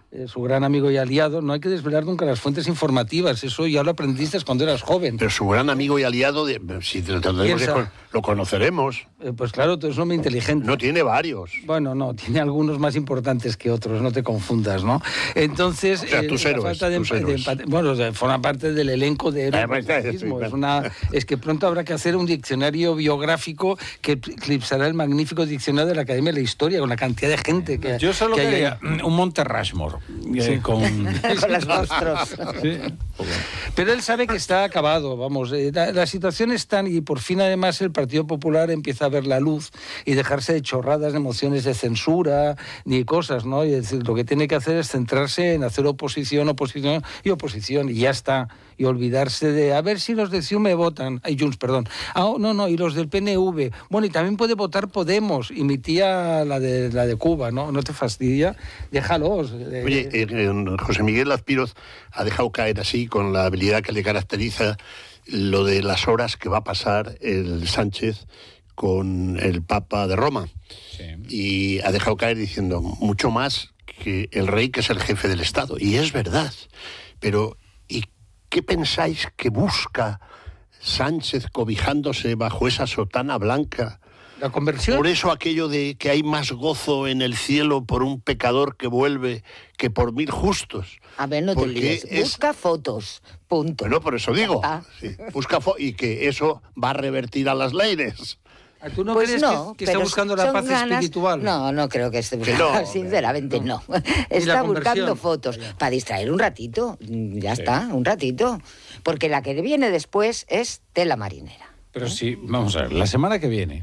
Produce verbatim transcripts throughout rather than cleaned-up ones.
eh, su gran amigo y aliado. No hay que desvelar nunca las fuentes informativas, eso ya lo aprendiste cuando eras joven. Pero su gran amigo y aliado, de, si lo, tendremos que, lo conoceremos. Eh, pues claro, tú eres un hombre inteligente. No tiene varios. Bueno, no, tiene algunos más importantes que otros, no te confundas, ¿no? Entonces, o sea, tus eh, héroes, la falta de, tus de héroes. empate, bueno, forma parte del elenco de héroes. Es, una, es que pronto habrá que hacer un diccionario biográfico que eclipsará el magnífico diccionario de la Academia de la Historia, con la cantidad de gente que Yo solo que quería hay... un Monte Rushmore eh, sí. con... con las rostros. Sí. Pero él sabe que está acabado, vamos, eh, la, la situación es tan, y por fin además el Partido Popular empieza a ver la luz y dejarse de chorradas, de mociones de censura, ni cosas, ¿no? Y es decir, lo que tiene que hacer es centrarse en hacer oposición, oposición y oposición, y ya está. Y olvidarse de, a ver si los de C I U me votan, ay, Junts, perdón. Ah, oh, no, no, y los del P N V. Bueno, y también puede votar Podemos, y mi tía, la de, la de Cuba, ¿no? ¿No te fastidia? Déjalos. Oye, eh, José Miguel Azpiroz ha dejado caer así, con la habilidad que le caracteriza, lo de las horas que va a pasar el Sánchez con el Papa de Roma. Sí. Y ha dejado caer diciendo mucho más que el rey, que es el jefe del Estado. Y es verdad. Pero, ¿y qué pensáis que busca Sánchez cobijándose bajo esa sotana blanca? ¿La conversión? Por eso aquello de que hay más gozo en el cielo por un pecador que vuelve que por mil justos. A ver, no te líes. Es... Busca fotos, punto. Bueno, por eso digo. Sí, busca fo- y que eso va a revertir a las leyes. ¿Tú no pues crees no, que, que está buscando la paz ganas... espiritual? No, no creo que esté buscando, no, sinceramente no. no. Está buscando fotos Vaya. para distraer un ratito, ya sí. está, un ratito. Porque la que viene después es tela marinera. Pero ¿eh? sí, vamos a ver, la semana que viene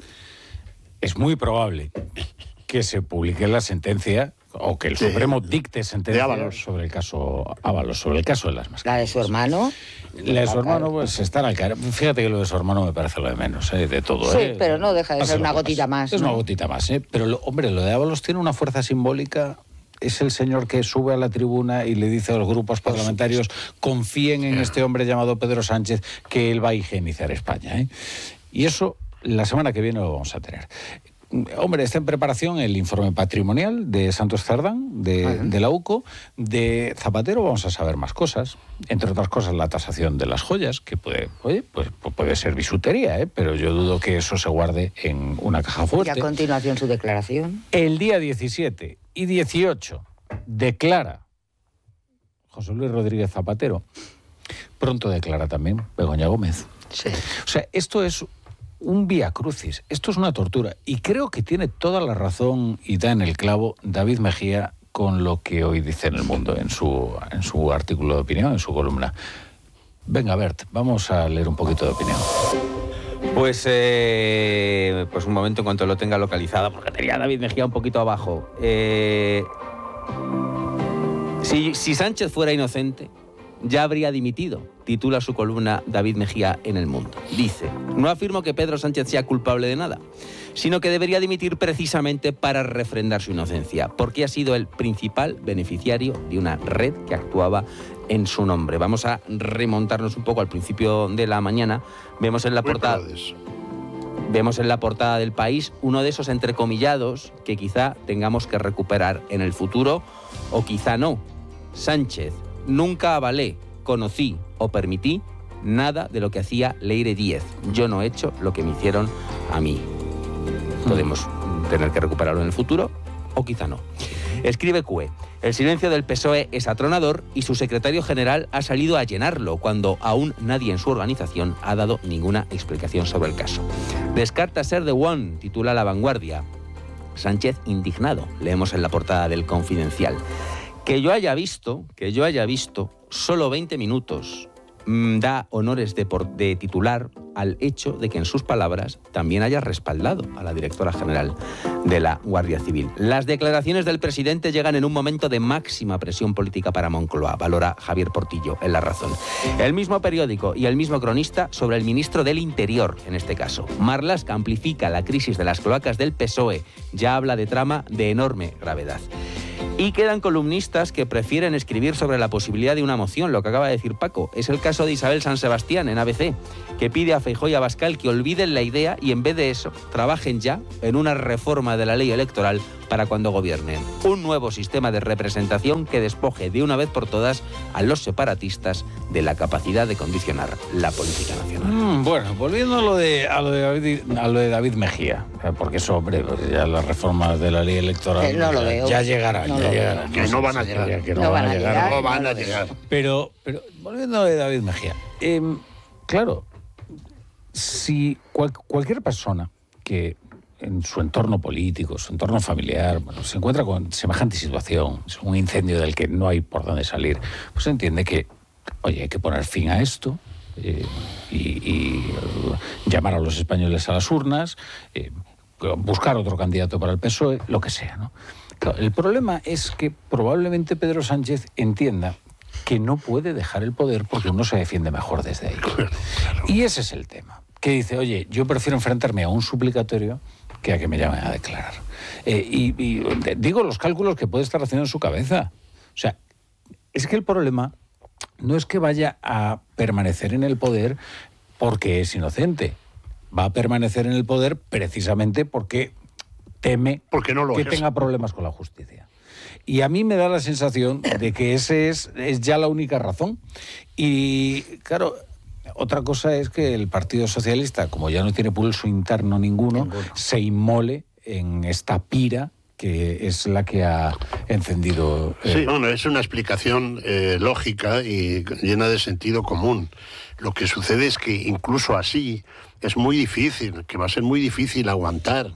es muy probable que se publique la sentencia o que el sí. Supremo dicte sentencia sobre el caso Ábalos, sobre el caso de las máscaras. La de su hermano. La de su hermano, pues están al caer. Fíjate que lo de su hermano me parece lo de menos, ¿eh? De todo. Sí, ¿eh? pero no deja de ser una gotita más. Es ¿no? una gotita más, ¿eh? Pero, lo, hombre, lo de Ábalos tiene una fuerza simbólica. Es el señor que sube a la tribuna y le dice a los grupos parlamentarios: confíen en este hombre llamado Pedro Sánchez, que él va a higienizar España, ¿eh? Y eso la semana que viene lo vamos a tener. Hombre, está en preparación el informe patrimonial de Santos Cerdán, de, de la U C O. De Zapatero vamos a saber más cosas, entre otras cosas la tasación de las joyas, que puede, oye, pues puede ser bisutería, ¿eh? Pero yo dudo que eso se guarde en una caja fuerte. Y a continuación su declaración. El día diecisiete y dieciocho declara José Luis Rodríguez Zapatero. Pronto declara también Begoña Gómez. Sí. O sea, esto es un vía crucis, esto es una tortura, y creo que tiene toda la razón y da en el clavo David Mejía con lo que hoy dice en El Mundo, en su, en su artículo de opinión, en su columna. Venga, Bert, vamos a leer un poquito de opinión. Pues, eh, pues un momento en cuanto lo tenga localizado, porque tenía David Mejía un poquito abajo. Eh, si, si Sánchez fuera inocente, ya habría dimitido, titula su columna David Mejía en El Mundo. Dice: no afirmo que Pedro Sánchez sea culpable de nada, sino que debería dimitir precisamente para refrendar su inocencia, porque ha sido el principal beneficiario de una red que actuaba en su nombre. Vamos a remontarnos un poco al principio de la mañana. Vemos en la portada, vemos en la portada del País uno de esos entrecomillados que quizá tengamos que recuperar en el futuro, o quizá no. Sánchez: nunca avalé, conocí o permití nada de lo que hacía Leire Díez. Yo no he hecho lo que me hicieron a mí. Podemos tener que recuperarlo en el futuro, o quizá no. Escribe Cue: el silencio del P S O E es atronador y su secretario general ha salido a llenarlo cuando aún nadie en su organización ha dado ninguna explicación sobre el caso. Descarta ser The One, titula La Vanguardia. Sánchez indignado, leemos en la portada del Confidencial. Que yo haya visto, que yo haya visto solo veinte minutos mmm, da honores de, por, de titular al hecho de que en sus palabras también haya respaldado a la directora general de la Guardia Civil. Las declaraciones del presidente llegan en un momento de máxima presión política para Moncloa, valora Javier Portillo en La Razón. El mismo periódico y el mismo cronista sobre el ministro del Interior, en este caso. Marlaska amplifica la crisis de las cloacas del P S O E, ya habla de trama de enorme gravedad. Y quedan columnistas que prefieren escribir sobre la posibilidad de una moción, lo que acaba de decir Paco. Es el caso de Isabel San Sebastián en A B C, que pide a Feijóo y a Abascal que olviden la idea y en vez de eso trabajen ya en una reforma de la ley electoral para cuando gobiernen. Un nuevo sistema de representación que despoje de una vez por todas a los separatistas de la capacidad de condicionar la política nacional. Mm, bueno, volviendo a lo de a lo de David, a lo de David Mejía, porque eso, hombre, ya las reformas de la ley electoral Eh, no lo ya, veo. ya llegarán, No ya lo llegarán. Que no van a sé, llegar. Que no, No van, van a a llegar. llegar. No van no a lo veo. llegar. Pero, pero volviendo a lo de David Mejía, eh, claro, si cual- cualquier persona que en su entorno político, su entorno familiar, bueno, se encuentra con semejante situación, es un incendio del que no hay por dónde salir, pues entiende que, oye, hay que poner fin a esto eh, y, y, eh, llamar a los españoles a las urnas, eh, buscar otro candidato para el P S O E, lo que sea, ¿no? Claro, el problema es que probablemente Pedro Sánchez entienda que no puede dejar el poder porque uno se defiende mejor desde ahí. Y ese es el tema. Que dice, oye, yo prefiero enfrentarme a un suplicatorio que a que me llamen a declarar. Eh, y, y digo los cálculos que puede estar haciendo en su cabeza. O sea, es que el problema no es que vaya a permanecer en el poder porque es inocente. Va a permanecer en el poder precisamente porque teme Porque no lo que es. tenga problemas con la justicia. Y a mí me da la sensación de que ese es, es ya la única razón. Y claro, otra cosa es que el Partido Socialista, como ya no tiene pulso interno ninguno, Ninguno. se inmole en esta pira que es la que ha encendido. eh, Sí, bueno, es una explicación eh, lógica y llena de sentido común. Lo que sucede es que incluso así es muy difícil, que va a ser muy difícil aguantar,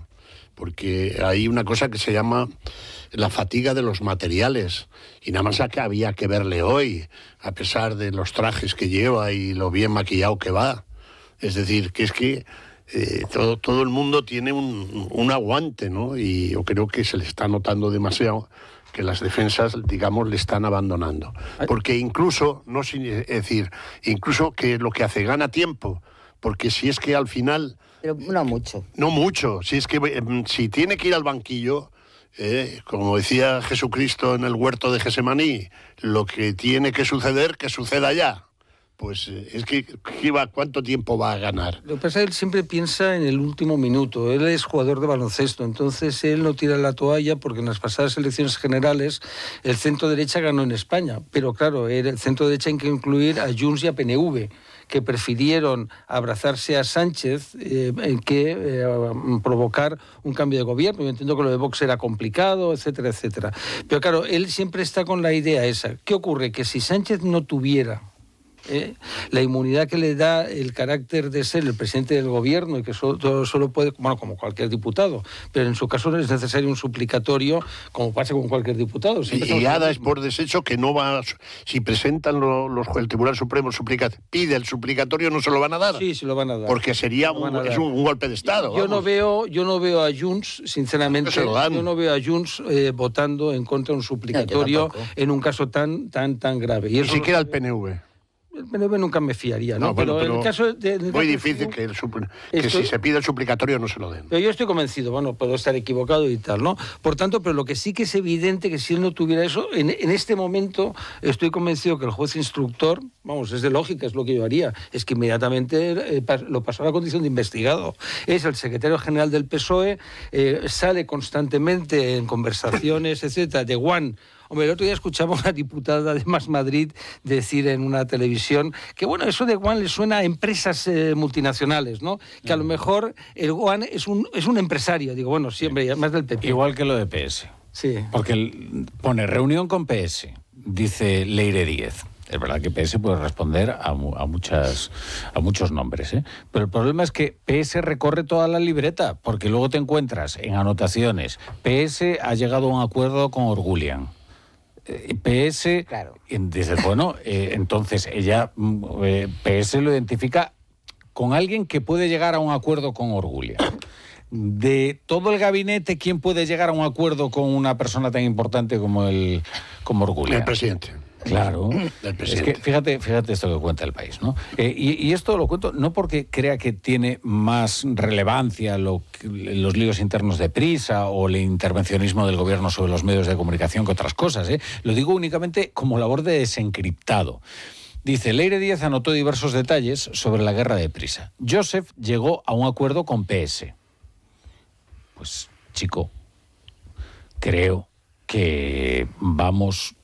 porque hay una cosa que se llama la fatiga de los materiales, y nada más a que había que verle hoy, a pesar de los trajes que lleva y lo bien maquillado que va. Es decir, que es que eh, todo, todo el mundo tiene un, un aguante, ¿no? Y yo creo que se le está notando demasiado que las defensas, digamos, le están abandonando. Porque incluso, no sin- es decir, incluso que lo que hace gana tiempo, porque si es que al final, Pero no mucho. no mucho, si es que eh, si tiene que ir al banquillo, eh, como decía Jesucristo en el huerto de Gesemaní, lo que tiene que suceder, que suceda ya. Pues eh, es que ¿qué va- ¿cuánto tiempo va a ganar? Lo que pasa es que él siempre piensa en el último minuto. Él es jugador de baloncesto, entonces él no tira la toalla porque en las pasadas elecciones generales el centro derecha ganó en España. Pero claro, el centro derecha hay que incluir a Junts y a P N V, que prefirieron abrazarse a Sánchez eh, que eh, provocar un cambio de gobierno. Yo entiendo que lo de Vox era complicado, etcétera, etcétera. Pero claro, él siempre está con la idea esa. ¿Qué ocurre? Que si Sánchez no tuviera ¿eh? la inmunidad que le da el carácter de ser el presidente del gobierno y que solo, solo puede, bueno, como cualquier diputado, pero en su caso no es necesario un suplicatorio como pasa con cualquier diputado. Siempre Y, y estamos- Ada es por desecho que no va, a- si presentan lo- los, el Tribunal Supremo suplica, pide el suplicatorio, no se lo van a dar. Sí, se lo van a dar. Porque sería Se lo van un, a dar. es un, un golpe de Estado. Yo no vamos. veo, yo no veo a Junts, sinceramente, No se lo dan. yo no veo a Junts eh, votando en contra de un suplicatorio tampoco. en un caso tan, tan, tan grave. Y Ni eso- siquiera el P N V. el P N V nunca me fiaría, ¿no? No, bueno, pero, en el pero caso de, en el Muy caso de difícil Junts- que, el supl- que Estoy- si se pide el suplicatorio no se lo den. Pero yo estoy convencido, bueno, puedo estar equivocado y tal, ¿no? Por tanto, pero lo que sí que es evidente que si él no tuviera eso, en, en este momento estoy convencido que el juez instructor, vamos, es de lógica, es lo que yo haría, es que inmediatamente eh, pas- lo pasó a la condición de investigado. Es el secretario general del P S O E, eh, sale constantemente en conversaciones, etcétera, de One. Hombre, el otro día escuchaba a una diputada de Más Madrid decir en una televisión que, bueno, eso de One le suena a empresas eh, multinacionales, ¿no? Que a lo mejor el One es un, es un empresario. Digo, bueno, siempre, más del P P. Igual que lo de P S. Sí. Porque el- pone reunión con P S, dice Leire Díez. Es verdad que P S puede responder a, mu- a, muchas, a muchos nombres, ¿eh? Pero el problema es que P S recorre toda la libreta, porque luego te encuentras en anotaciones. P S ha llegado a un acuerdo con Orgulian. Eh, P S, Claro. y dices, bueno, eh, entonces ella, mm, eh, P S lo identifica con alguien que puede llegar a un acuerdo con Orgulian. De todo el gabinete, ¿quién puede llegar a un acuerdo con una persona tan importante como el como Orgulian? El presidente. Claro. Del Es presidente. que fíjate, fíjate esto que cuenta el país, ¿no? Eh, y, y esto lo cuento no porque crea que tiene más relevancia lo que- los líos internos de Prisa o el intervencionismo del gobierno sobre los medios de comunicación que otras cosas, ¿eh? Lo digo únicamente como labor de desencriptado. Dice, Leire Díez anotó diversos detalles sobre la guerra de Prisa. Joseph llegó a un acuerdo con P S. Pues, chico, creo que vamos